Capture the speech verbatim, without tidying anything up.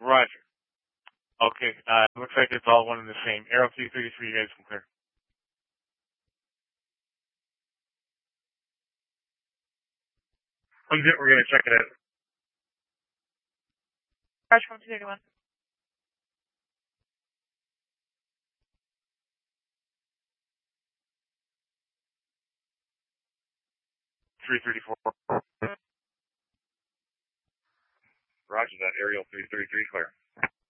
Roger. Okay, uh, looks like it's all one and the same. Aero three thirty-three, you guys can clear. We're going to check it out. Roger, from two thirty-one. three thirty-four. Roger that, Ariel three thirty-three, clear.